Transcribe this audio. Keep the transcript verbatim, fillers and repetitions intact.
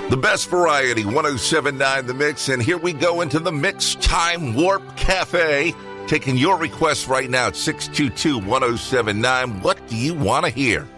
The best variety, one oh seven point nine The Mix, and here we go into the Mix Time Warp Cafe. Taking your requests right now at six two two, one oh seven nine. What do you want to hear?